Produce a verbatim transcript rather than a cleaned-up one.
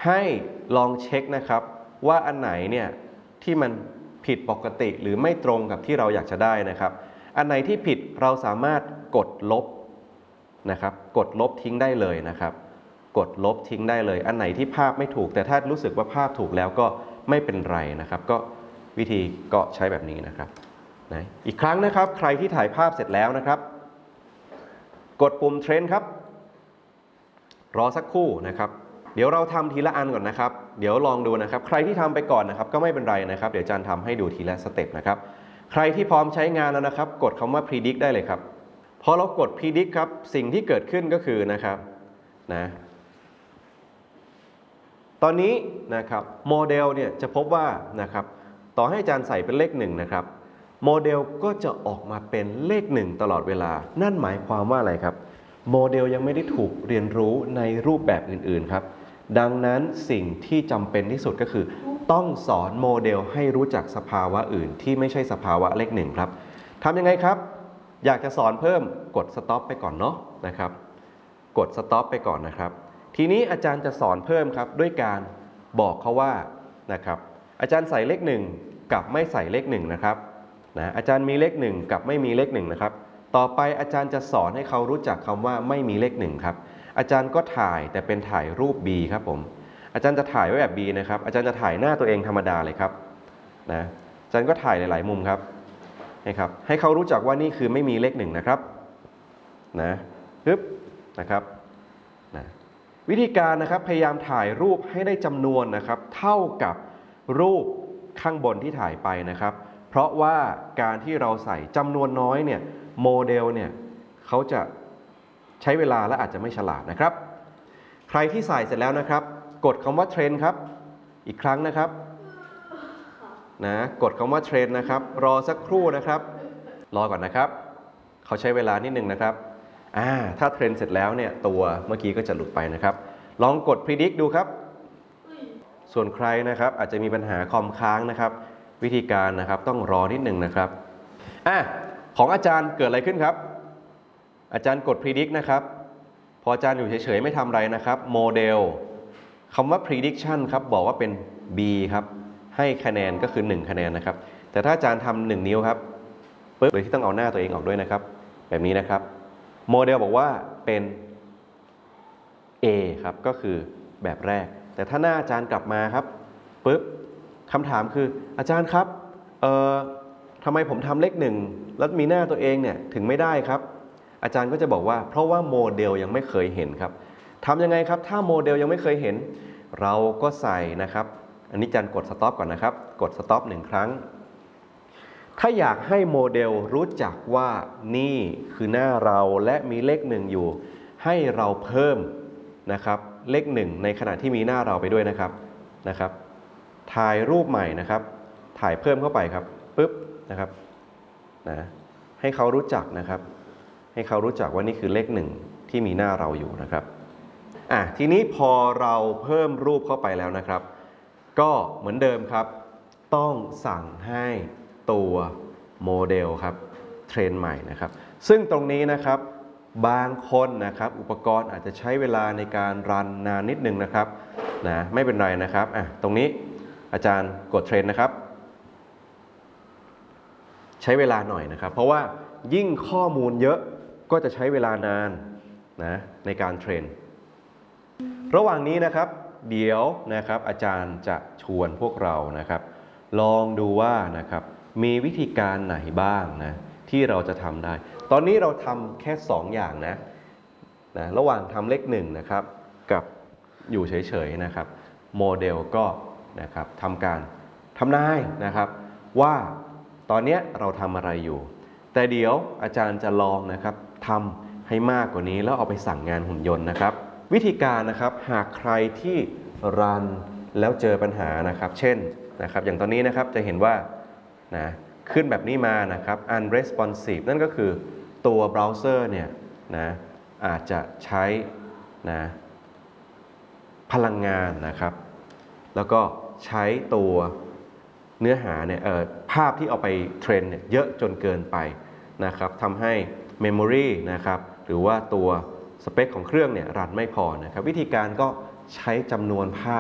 ให้ลองเช็คนะครับว่าอันไหนเนี่ยที่มันผิดปกติหรือไม่ตรงกับที่เราอยากจะได้นะครับอันไหนที่ผิดเราสามารถกดลบนะครับกดลบทิ้งได้เลยนะครับกดลบทิ้งได้เลยอันไหนที่ภาพไม่ถูกแต่ถ้ารู้สึกว่าภาพถูกแล้วก็ไม่เป็นไรนะครับก็วิธีก็ใช้แบบนี้นะครับนะอีกครั้งนะครับใครที่ถ่ายภาพเสร็จแล้วนะครับกดปุ่มเทรนครับรอสักครู่นะครับเดี๋ยวเราทำทีละอันก่อนนะครับเดี๋ยวลองดูนะครับใครที่ทำไปก่อนนะครับก็ไม่เป็นไรนะครับเดี๋ยวอาจารย์ทำให้ดูทีละสเต็ปนะครับใครที่พร้อมใช้งานแล้วนะครับกดคำว่า predict ได้เลยครับพอเรากด predict ครับสิ่งที่เกิดขึ้นก็คือนะครับนะตอนนี้นะครับโมเดลเนี่ยจะพบว่านะครับต่อให้อาจารย์ใส่เป็นเลขหนึ่งนะครับโมเดลก็จะออกมาเป็นเลขหนึ่งตลอดเวลานั่นหมายความว่าอะไรครับโมเดลยังไม่ได้ถูกเรียนรู้ในรูปแบบอื่นๆครับดังนั้นสิ่งที่จำเป็นที่สุดก็คือต้องสอนโมเดลให้รู้จักสภาวะอื่นที่ไม่ใช่สภาวะเลขหนึ่งครับทำยังไงครับอยากจะสอนเพิ่มกด stop ไปก่อนเนาะนะครับกด stop ไปก่อนนะครับทีนี้อาจารย์จะสอนเพิ่มครับด้วยการบอกเขาว่านะครับอาจารย์ใส่เลขหนึ่งกับไม่ใส่เลขหนึ่งนะครับนะอาจารย์มีเลขหนึ่งกับไม่มีเลขหนึ่งนะครับต่อไปอาจารย์จะสอนให้เขารู้จักคำว่าไม่มีเลขหนึ่งครับอาจารย์ก็ถ่ายแต่เป็นถ่ายรูป B ครับผมอาจารย์จะถ่ายไว้แบบ B นะครับอาจารย์จะถ่ายหน้าตัวเองธรรมดาเลยครับนะอาจารย์ก็ถ่ายหลายๆมุมครับนะครับให้เขารู้จักว่านี่คือไม่มีเลขหนึ่งนะครับนะปึ๊บนะครับนะวิธีการนะครับพยายามถ่ายรูปให้ได้จำนวนนะครับเท่ากับรูปข้างบนที่ถ่ายไปนะครับเพราะว่าการที่เราใส่จำนวนน้อยเนี่ยโมเดลเนี่ยเขาจะใช้เวลาและอาจจะไม่ฉลาดนะครับใครที่ใส่เสร็จแล้วนะครับกดคำว่าเทรนครับอีกครั้งนะครับนะกดคำว่าเทรนนะครับรอสักครู่นะครับรอก่อนนะครับเขาใช้เวลานิดนึงนะครับอ่าถ้าเทรนเสร็จแล้วเนี่ยตัวเมื่อกี้ก็จะหลุดไปนะครับลองกด predict ดูครับส่วนใครนะครับอาจจะมีปัญหาคอมค้างนะครับวิธีการนะครับต้องรอนิดหนึ่งนะครับอ่ะของอาจารย์เกิดอะไรขึ้นครับอาจารย์กด predict นะครับพออาจารย์อยู่เฉยๆไม่ทำอะไรนะครับโมเดลคำว่า prediction ครับบอกว่าเป็น B ครับให้คะแนนก็คือหนึ่งคะแนนนะครับแต่ถ้าอาจารย์ทำหนึ่งนิ้วครับปึ๊บโดยที่ต้องเอาหน้าตัวเองออกด้วยนะครับแบบนี้นะครับโมเดลบอกว่าเป็น A ครับก็คือแบบแรกแต่ถ้าหน้าอาจารย์กลับมาครับปึ๊บคำถามคืออาจารย์ครับเอ่อทำไมผมทำเลขหนึ่งแล้วมีหน้าตัวเองเนี่ยถึงไม่ได้ครับอาจารย์ก็จะบอกว่าเพราะว่าโมเดลยังไม่เคยเห็นครับทำยังไงครับถ้าโมเดลยังไม่เคยเห็นเราก็ใส่นะครับอันนี้อาจารย์กด stop ก่อนนะครับกด stop หนึ่งครั้งถ้าอยากให้โมเดลรู้จักว่านี่คือหน้าเราและมีเลขหนึ่งอยู่ให้เราเพิ่มนะครับเลขหนึ่งในขณะที่มีหน้าเราไปด้วยนะครับนะครับถ่ายรูปใหม่นะครับถ่ายเพิ่มเข้าไปครับปึ๊บนะครับนะให้เขารู้จักนะครับให้เขารู้จักว่านี่คือเลขหนึ่งที่มีหน้าเราอยู่นะครับอ่ะทีนี้พอเราเพิ่มรูปเข้าไปแล้วนะครับก็เหมือนเดิมครับต้องสั่งให้ตัวโมเดลครับเทรนใหม่นะครับซึ่งตรงนี้นะครับบางคนนะครับอุปกรณ์อาจจะใช้เวลาในการรันนานนิดนึงนะครับนะไม่เป็นไรนะครับอ่ะตรงนี้อาจารย์กดเทรนนะครับใช้เวลาหน่อยนะครับเพราะว่ายิ่งข้อมูลเยอะก็จะใช้เวลานานนะในการเทรนระหว่างนี้นะครับเดี๋ยวนะครับอาจารย์จะชวนพวกเรานะครับลองดูว่านะครับมีวิธีการไหนบ้างนะที่เราจะทำได้ตอนนี้เราทำแค่สองอย่างนะนะระหว่างทำเลขหนึ่งนะครับกับอยู่เฉยๆนะครับโมเดลก็นะครับทำการทำนายนะครับว่าตอนนี้เราทำอะไรอยู่แต่เดี๋ยวอาจารย์จะลองนะครับทำให้มากกว่านี้แล้วเอาไปสั่งงานหุ่นยนต์นะครับวิธีการนะครับหากใครที่รันแล้วเจอปัญหานะครับเช่นนะครับอย่างตอนนี้นะครับจะเห็นว่านะขึ้นแบบนี้มานะครับ unresponsive นั่นก็คือตัวเบราว์เซอร์เนี่ยนะอาจจะใช้นะพลังงานนะครับแล้วก็ใช้ตัวเนื้อหาเนี่ยภาพที่เอาไปเทรนเนี่ยเยอะจนเกินไปนะครับทำให้ Memory นะครับหรือว่าตัวสเปคของเครื่องเนี่ยรันไม่พอนะครับวิธีการก็ใช้จำนวนภาพ